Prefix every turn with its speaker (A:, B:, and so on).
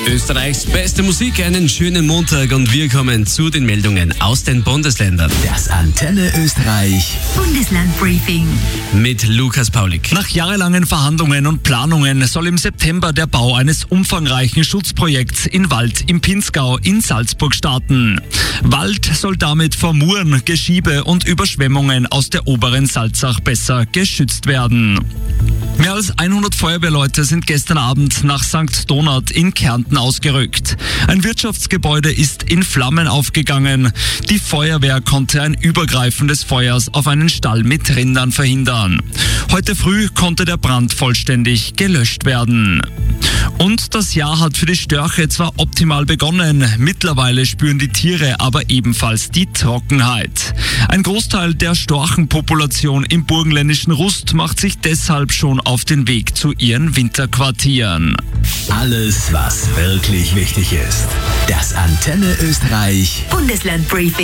A: Österreichs beste Musik, einen schönen Montag und wir kommen zu den Meldungen aus den Bundesländern.
B: Das Antenne Österreich
C: Bundeslandbriefing
A: Mit Lukas Paulik.
D: Nach jahrelangen Verhandlungen und Planungen soll im September der Bau eines umfangreichen Schutzprojekts in Wald im Pinzgau in Salzburg starten. Wald soll damit vor Muren, Geschiebe und Überschwemmungen aus der oberen Salzach besser geschützt werden. Mehr als 100 Feuerwehrleute sind gestern Abend nach St. Donat in Kärnten ausgerückt. Ein Wirtschaftsgebäude ist in Flammen aufgegangen. Die Feuerwehr konnte ein Übergreifen des Feuers auf einen Stall mit Rindern verhindern. Heute früh konnte der Brand vollständig gelöscht werden. Und das Jahr hat für die Störche zwar optimal begonnen, mittlerweile spüren die Tiere aber ebenfalls die Trockenheit. Ein Großteil der Storchenpopulation im burgenländischen Rust macht sich deshalb schon auf den Weg zu ihren Winterquartieren.
B: Alles, was wirklich wichtig ist. Das Antenne Österreich
C: Bundeslandbriefing.